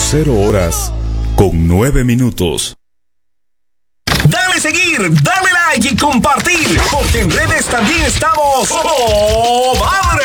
00:09. Dale seguir, dale like y compartir, porque en redes también estamos ¡Oh,